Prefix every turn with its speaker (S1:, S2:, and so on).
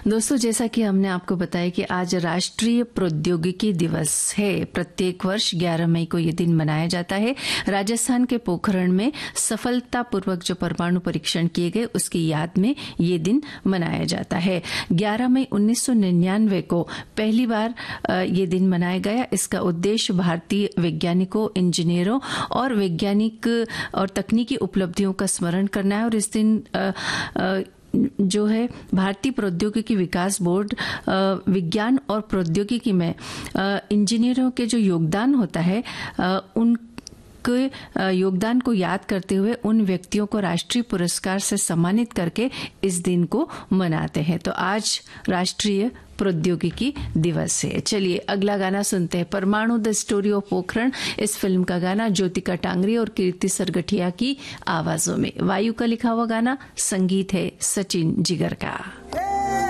S1: दोस्तों, जैसा कि हमने आपको बताया कि आज राष्ट्रीय प्रौद्योगिकी दिवस है। प्रत्येक वर्ष 11 मई को ये दिन मनाया जाता है। राजस्थान के पोखरण में सफलतापूर्वक जो परमाणु परीक्षण किए गए उसकी याद में ये दिन मनाया जाता है। 11 मई 1999 को पहली बार ये दिन मनाया गया। इसका उद्देश्य भारतीय वैज्ञानिकों, इंजीनियरों और वैज्ञानिक और तकनीकी उपलब्धियों का स्मरण करना है। और इस दिन जो है भारतीय प्रौद्योगिकी विकास बोर्ड विज्ञान और प्रौद्योगिकी में इंजीनियरों के जो योगदान होता है उनके योगदान को याद करते हुए उन व्यक्तियों को राष्ट्रीय पुरस्कार से सम्मानित करके इस दिन को मनाते हैं। तो आज राष्ट्रीय प्रौद्योगिकी दिवस है। चलिए अगला गाना सुनते हैं, परमाणु द स्टोरी ऑफ पोखरण। इस फिल्म का गाना ज्योतिका टांगरी और कीर्ति सरगठिया की आवाजों में। वायु का लिखा हुआ गाना, संगीत है सचिन जिगर का।